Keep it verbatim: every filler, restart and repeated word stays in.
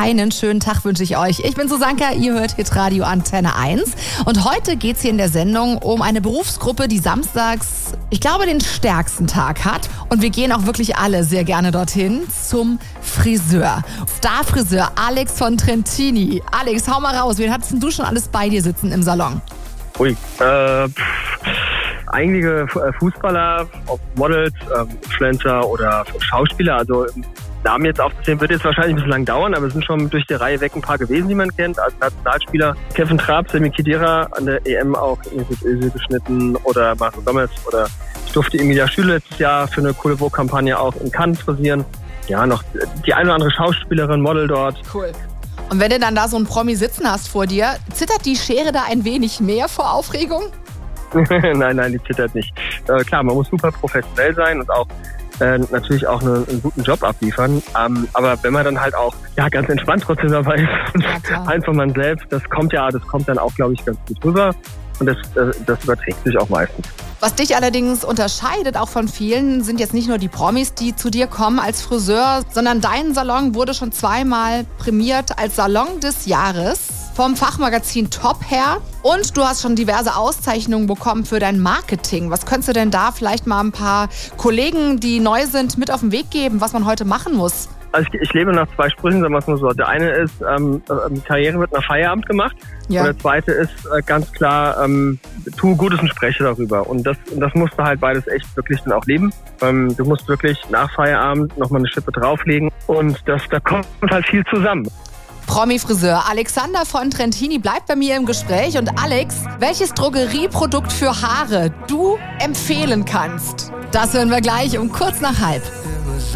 einen schönen Tag wünsche ich euch. Ich bin Susanka, ihr hört Hitradio Antenne eins. Und heute geht es hier in der Sendung um eine Berufsgruppe, die samstags, ich glaube, den stärksten Tag hat. Und wir gehen auch wirklich alle sehr gerne dorthin zum Friseur. Starfriseur Alex von Trentini. Alex, hau mal raus. Wen hattest denn du schon alles bei dir sitzen im Salon? Ui, äh, pff, einige Fußballer, ob Models, ähm, Influencer oder Schauspieler, also Namen jetzt aufzuzählen, wird jetzt wahrscheinlich ein bisschen lang dauern, aber es sind schon durch die Reihe weg ein paar gewesen, die man kennt. Als Nationalspieler Kevin Trapp, Sami Khedira an der E M auch mit Özil geschnitten oder Marco Gomez oder ich durfte Emilia Schüle letztes Jahr für eine coole Vogue-Kampagne auch in Cannes frisieren. Ja, noch die eine oder andere Schauspielerin, Model dort. Cool. Und wenn du dann da so einen Promi sitzen hast vor dir, zittert die Schere da ein wenig mehr vor Aufregung? nein, nein, die zittert nicht. Äh, klar, man muss super professionell sein und auch äh, natürlich auch eine, einen guten Job abliefern. Ähm, aber wenn man dann halt auch ja ganz entspannt trotzdem dabei ist und ja, einfach man selbst, das kommt ja, das kommt dann auch, glaube ich, ganz gut rüber. Und das, äh, das überträgt sich auch meistens. Was dich allerdings unterscheidet, auch von vielen, sind jetzt nicht nur die Promis, die zu dir kommen als Friseur, sondern dein Salon wurde schon zweimal prämiert als Salon des Jahres vom Fachmagazin Top her. Und du hast schon diverse Auszeichnungen bekommen für dein Marketing. Was könntest du denn da vielleicht mal ein paar Kollegen, die neu sind, mit auf den Weg geben, was man heute machen muss? Also ich, ich lebe nach zwei Sprüchen, sagen wir es mal so. Der eine ist, ähm, Karriere wird nach Feierabend gemacht. Ja. Und der zweite ist äh, ganz klar, ähm, tu Gutes und spreche darüber. Und das, und das musst du halt beides echt wirklich dann auch leben. Ähm, du musst wirklich nach Feierabend nochmal eine Schippe drauflegen. Und das, da kommt halt viel zusammen. Promi-Friseur Alexander von Trentini bleibt bei mir im Gespräch. Und Alex, welches Drogerieprodukt für Haare du empfehlen kannst? Das hören wir gleich um kurz nach halb.